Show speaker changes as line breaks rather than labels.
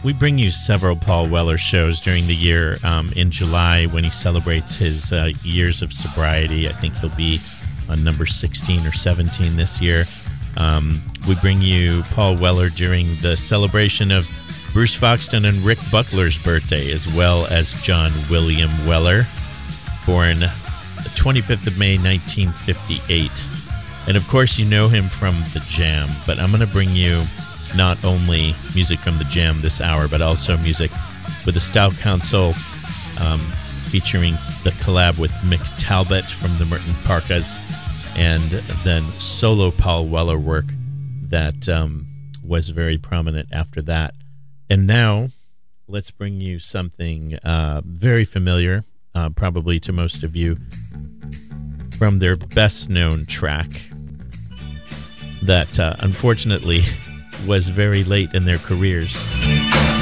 We bring you several Paul Weller shows during the year. In July, when he celebrates his years of sobriety, I think he'll be on number 16 or 17 this year. We bring you Paul Weller during the celebration of Bruce Foxton and Rick Buckler's birthday, as well as John William Weller, born the 25th of May, 1958. And of course, you know him from The Jam, but I'm going to bring you not only music from The Jam this hour, but also music with the Style Council, featuring the collab with Mick Talbot from the Merton Parkas, and then solo Paul Weller work that was very prominent after that. And now, let's bring you something very familiar, probably to most of you, from their best-known track that, unfortunately, was very late in their careers.